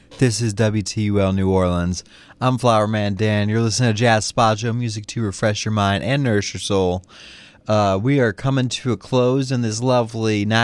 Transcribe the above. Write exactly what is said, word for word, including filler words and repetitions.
This is W T U L New Orleans. I'm Flower Man Dan. You're listening to Jazz Spajo, music to refresh your mind and nourish your soul. Uh, we are coming to a close in this lovely